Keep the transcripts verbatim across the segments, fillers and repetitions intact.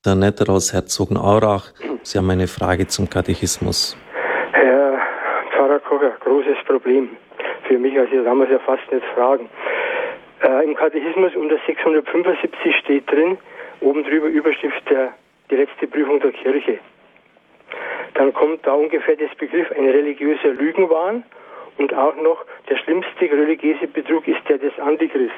Der Netter aus Herzogenaurach. Sie haben eine Frage zum Katechismus. Herr Pfarrer Kocher, großes Problem für mich, also da muss ich ja fast nicht fragen. Äh, Im Katechismus unter sechshundertfünfundsiebzig steht drin, oben drüber Überschrift der, die letzte Prüfung der Kirche. Dann kommt da ungefähr das Begriff ein religiöser Lügenwahn und auch noch der schlimmste religiöse Betrug ist der des Antichrist.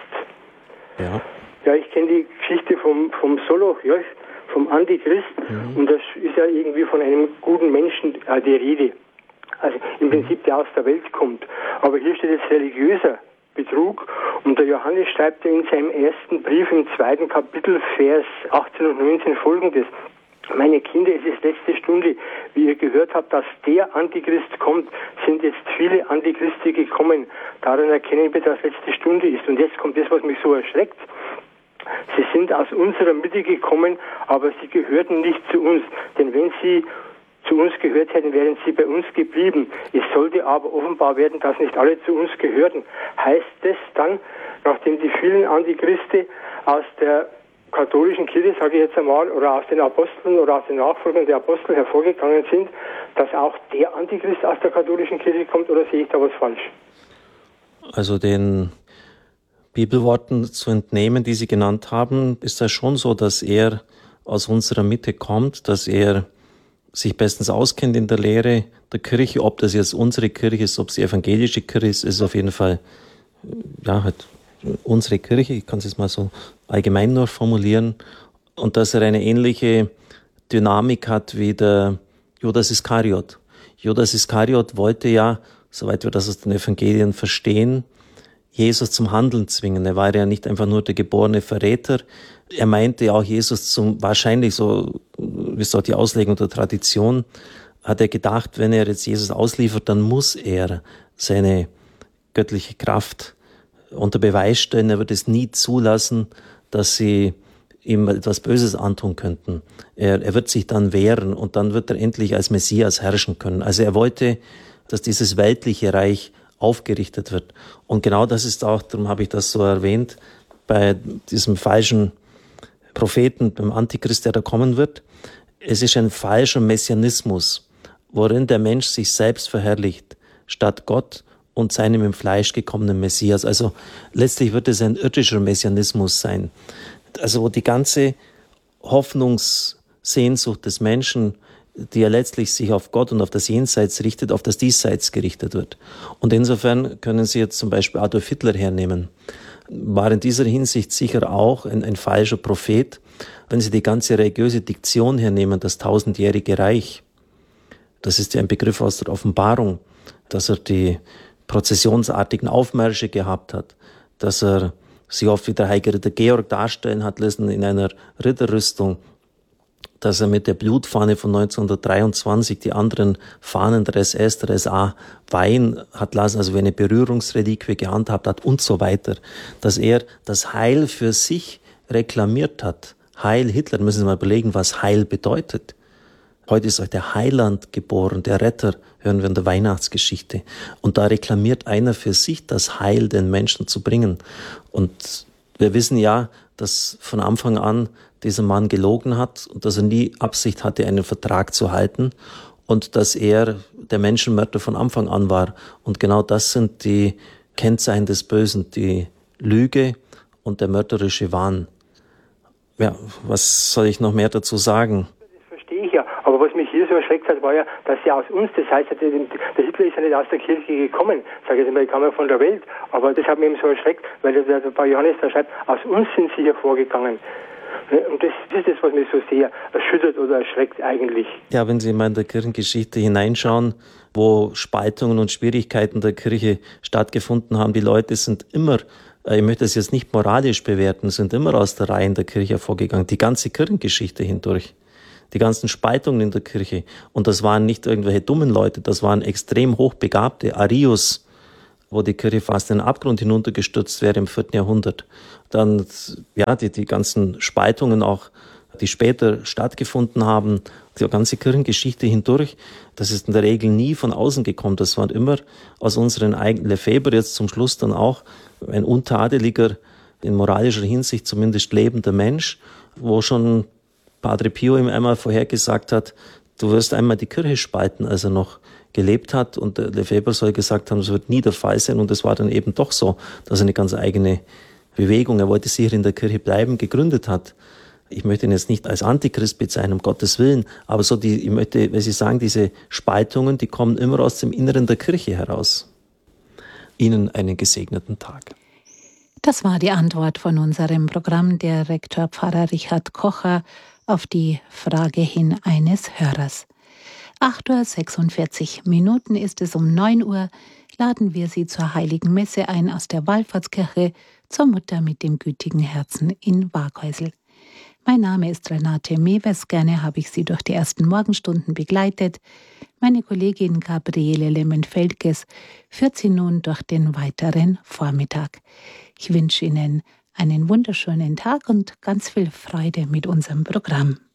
Ja. Ja, ich kenne die Geschichte vom, vom Soloch, ja, vom Antichrist, mhm. und das ist ja irgendwie von einem guten Menschen äh, die Rede. Also im Prinzip, der aus der Welt kommt. Aber hier steht jetzt religiöser Betrug und der Johannes schreibt ja in seinem ersten Brief im zweiten Kapitel, Vers achtzehn und neunzehn folgendes. Meine Kinder, es ist letzte Stunde, wie ihr gehört habt, dass der Antichrist kommt, sind jetzt viele Antichristen gekommen. Daran erkennen wir, dass letzte Stunde ist. Und jetzt kommt das, was mich so erschreckt. Sie sind aus unserer Mitte gekommen, aber sie gehörten nicht zu uns. Denn wenn sie zu uns gehört hätten, wären sie bei uns geblieben. Es sollte aber offenbar werden, dass nicht alle zu uns gehörten. Heißt das dann, nachdem die vielen Antichristen aus der katholischen Kirche, sage ich jetzt einmal, oder aus den Aposteln oder aus den Nachfolgern der Apostel hervorgegangen sind, dass auch der Antichrist aus der katholischen Kirche kommt, oder sehe ich da was falsch? Also den Bibelworten zu entnehmen, die Sie genannt haben, ist das schon so, dass er aus unserer Mitte kommt, dass er sich bestens auskennt in der Lehre der Kirche. Ob das jetzt unsere Kirche ist, ob es die evangelische Kirche ist, ist auf jeden Fall ja halt unsere Kirche. Ich kann es jetzt mal so allgemein nur formulieren. Und dass er eine ähnliche Dynamik hat wie der Judas Iskariot. Judas Iskariot wollte ja, soweit wir das aus den Evangelien verstehen, Jesus zum Handeln zwingen. Er war ja nicht einfach nur der geborene Verräter. Er meinte ja auch Jesus zum, wahrscheinlich so, wie es dort die Auslegung der Tradition, hat er gedacht, wenn er jetzt Jesus ausliefert, dann muss er seine göttliche Kraft unter Beweis stellen. Er wird es nie zulassen, dass sie ihm etwas Böses antun könnten. Er, er wird sich dann wehren und dann wird er endlich als Messias herrschen können. Also er wollte, dass dieses weltliche Reich aufgerichtet wird. Und genau das ist auch, darum habe ich das so erwähnt, bei diesem falschen Propheten, beim Antichrist, der da kommen wird. Es ist ein falscher Messianismus, worin der Mensch sich selbst verherrlicht, statt Gott und seinem im Fleisch gekommenen Messias. Also letztlich wird es ein irdischer Messianismus sein. Also wo die ganze Hoffnungssehnsucht des Menschen, die ja letztlich sich auf Gott und auf das Jenseits richtet, auf das Diesseits gerichtet wird. Und insofern können Sie jetzt zum Beispiel Adolf Hitler hernehmen. War in dieser Hinsicht sicher auch ein, ein falscher Prophet. Wenn Sie die ganze religiöse Diktion hernehmen, das tausendjährige Reich, das ist ja ein Begriff aus der Offenbarung, dass er die prozessionsartigen Aufmärsche gehabt hat, dass er sich oft wie der heilige Ritter Georg darstellen hat lassen in einer Ritterrüstung, dass er mit der Blutfahne von neunzehnhundertdreiundzwanzig die anderen Fahnen der S S, der S A weihen hat lassen, also wie eine Berührungsreliquie gehandhabt hat und so weiter. Dass er das Heil für sich reklamiert hat. Heil Hitler, müssen Sie mal überlegen, was Heil bedeutet. Heute ist euch der Heiland geboren, der Retter, hören wir in der Weihnachtsgeschichte. Und da reklamiert einer für sich das Heil den Menschen zu bringen. Und wir wissen ja, dass von Anfang an dieser Mann gelogen hat und dass er nie Absicht hatte, einen Vertrag zu halten und dass er der Menschenmörder von Anfang an war. Und genau das sind die Kennzeichen des Bösen, die Lüge und der mörderische Wahn. Ja, was soll ich noch mehr dazu sagen? Das verstehe ich ja, aber was mich hier so erschreckt hat, war ja, dass er aus uns, das heißt, der Hitler ist ja nicht aus der Kirche gekommen, sage ich jetzt mal, ich kam ja von der Welt, aber das hat mich eben so erschreckt, weil der, der Johannes da schreibt, aus uns sind sie hervorgegangen. Und das ist das, was mich so sehr erschüttert oder erschreckt eigentlich. Ja, wenn Sie mal in der Kirchengeschichte hineinschauen, wo Spaltungen und Schwierigkeiten der Kirche stattgefunden haben, die Leute sind immer, ich möchte es jetzt nicht moralisch bewerten, sind immer aus der Reihe der Kirche hervorgegangen. Die ganze Kirchengeschichte hindurch. Die ganzen Spaltungen in der Kirche. Und das waren nicht irgendwelche dummen Leute, das waren extrem hochbegabte. Arius, wo die Kirche fast in den Abgrund hinuntergestürzt wäre im vierten Jahrhundert. Dann, ja, die, die ganzen Spaltungen auch, die später stattgefunden haben, die ganze Kirchengeschichte hindurch, das ist in der Regel nie von außen gekommen. Das waren immer aus unseren eigenen, Lefebvre jetzt zum Schluss dann auch ein untadeliger, in moralischer Hinsicht zumindest lebender Mensch, wo schon Padre Pio ihm einmal vorhergesagt hat, du wirst einmal die Kirche spalten, als er noch gelebt hat. Und der Lefebvre soll gesagt haben, das wird nie der Fall sein. Und es war dann eben doch so, dass er eine ganz eigene Bewegung, er wollte sicher in der Kirche bleiben, gegründet hat. Ich möchte ihn jetzt nicht als Antichrist bezeichnen, um Gottes Willen, aber so die, ich möchte, weil Sie sagen, diese Spaltungen, die kommen immer aus dem Inneren der Kirche heraus. Ihnen einen gesegneten Tag. Das war die Antwort von unserem Programmdirektor Pfarrer Richard Kocher auf die Frage hin eines Hörers. acht Uhr sechsundvierzig Minuten ist es, um neun Uhr laden wir Sie zur Heiligen Messe ein aus der Wallfahrtskirche zur Mutter mit dem gütigen Herzen in Waghäusel. Mein Name ist Renate Mewes, gerne habe ich Sie durch die ersten Morgenstunden begleitet. Meine Kollegin Gabriele Lemmen-Feldges führt Sie nun durch den weiteren Vormittag. Ich wünsche Ihnen einen wunderschönen Tag und ganz viel Freude mit unserem Programm.